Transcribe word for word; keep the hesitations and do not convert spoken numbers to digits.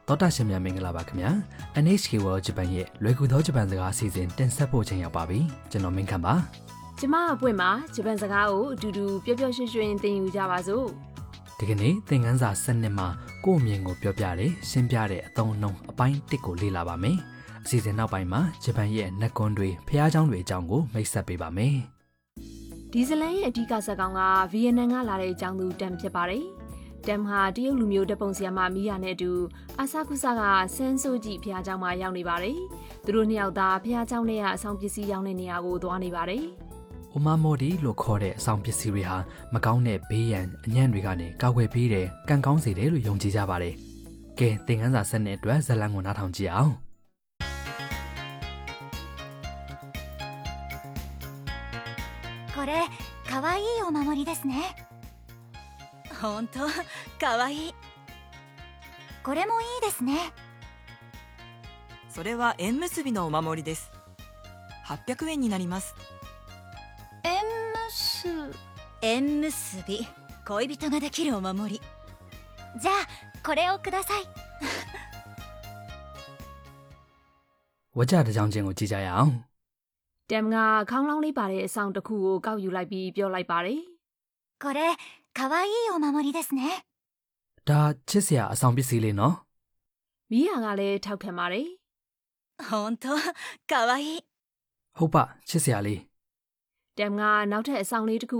သောတာရှင်များမင်္ဂလာပါခင်ဗျာ เอ็น เอช เค World Japan ရဲ့လွယ်ကူသောဂျပန်စကားအစီအစဉ်တင်ဆက်ဖို့ချိန်ရောက်ပါပြီကျွန်တော်မင်းခမ်းပါကျမအပွင့်မှာဂျပန်စကားကိုအတူတူပျော်ပျော်ရွှင်ရွှင်သင်ယူကြပါစို့ဒီကနေ့သင်ခန်းစာစနစ်မှာကိုယ့်အမြင်ကိုပြောပြတယ်ရှင်းပြတဲ့အသုံးအနှုန်းအပိုင်းတစ်ကိုလေ့လာပါမယ်အစီအစဉ်နောက်ပိုင်းမှာဂျပန်ရဲ့နတ်ကွန်းတွေဖျားเจ้าတွေအကြောင်းကိုမိတ်ဆက်ပေးပါမယ်ဒီဇလန်ရဲ့အဓိကဇာတ်ကောင်ကဗီယက်နမ်ကလာတဲ့အကြောင်းသူတမ်ဖြစ်ပါတယ်တမ်ဟာတရုတ်လူမျိုးတပ်ပုံစံမှာမိရနဲ့အတူအာဆာကုဆာကဆန်းဆိုးကြည့်ဖျားเจ้าမှာရောက်နေပါတယ်သူတို့နှစ်ယောက်သားဖျားเจ้าနဲ့ကအဆောင်ပစ္စည်းရောင်းတဲ့နေရာကိုသွားနေပါတယ်အိုမာမော်ဒီလို့ခေါ်တဲ့အဆောင်ပစ္စည်းတွေဟာမကောင်းတဲ့ဘေးရန်အညံ့တွေကနေကာကွယ်ပေးတယ်ကံကောင်းစေတယ်လို့ယုံကြည်ကြပါတယ်ကဲသင်ခန်းစာစနစ်အတွက်ဇာတ်လမ်းကိုနားထောင်ကြည့်အောင်これかわいいお守りですね本当かわいいこれもいいですねそれは縁結びのお守りですはっぴゃくえんになります縁結縁結び恋人ができるお守りじゃあこれをくださいဝကြတဲ့ကြောင်းချင်းကိုကြည့်ကြရအောင်တမ်ကခေါင်းလောင်းလေးပါတဲ့အဆောင်တစ်ခုကိုကောက်ယူလိုက်ပြီးပြောလိုက်ပါတယ်これかわいいお守りですねဒါချစ်စရာအဆောင်ပစ္စည်းလေးနော်မိယာကလည်းထောက်ခံပါတယ်本当かわいいဟုတ်ပါချစ်စရာလေးတမ်ကနောက်ထပ်အဆောင်လေးတစ်ခု